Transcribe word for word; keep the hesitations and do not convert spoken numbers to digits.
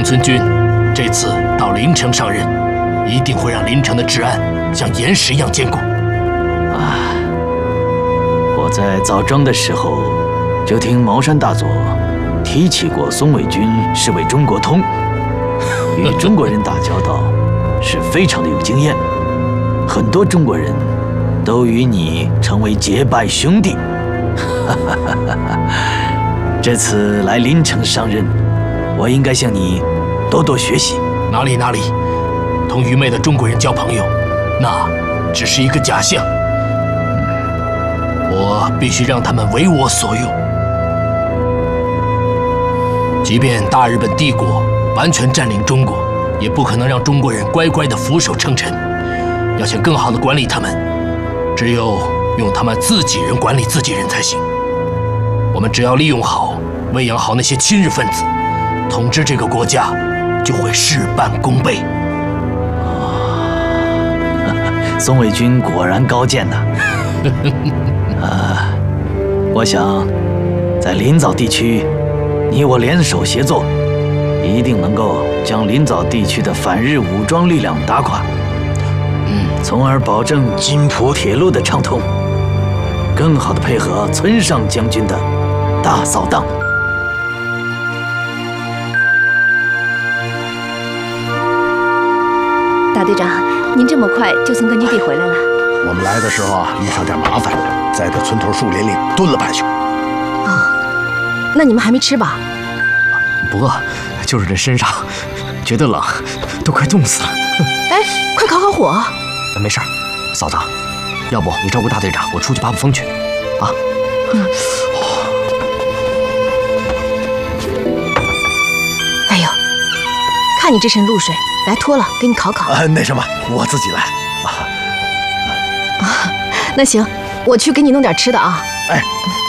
村君这次到临城上任，一定会让临城的治安像岩石一样坚固。 啊，我在枣庄的时候，就听茅山大佐提起过松尾君是位中国通，与中国人打交道是非常的有经验，很多中国人都与你成为结拜兄弟。这次来临城上任，我应该向你多多学习。 哪里哪里，同愚昧的中国人交朋友，那只是一个假象。我必须让他们为我所用。即便大日本帝国完全占领中国，也不可能让中国人乖乖的俯首称臣。要想更好的管理他们，只有用他们自己人管理自己人才行。我们只要利用好、喂养好那些亲日分子，统治这个国家就会事半功倍。 松尾君果然高见呐！啊，我想在临枣地区，你我联手协作，一定能够将临枣地区的反日武装力量打垮，嗯，从而保证津浦铁路的畅通，更好的配合村上将军的大扫荡。 大队长，您这么快就从根据地回来了？ 我们来的时候啊，遇上点麻烦，在这村头树林里蹲了半宿。 哦，那你们还没吃吧？ 不饿，就是这身上觉得冷，都快冻死了。 哎，快烤烤火！ 没事儿，嫂子，要不你照顾大队长，我出去把把风去，啊？ 嗯。哎呦，看你这身露水，来脱了，给你烤烤。 呃，那什么，我自己来。啊啊，那行，我去给你弄点吃的啊。 哎。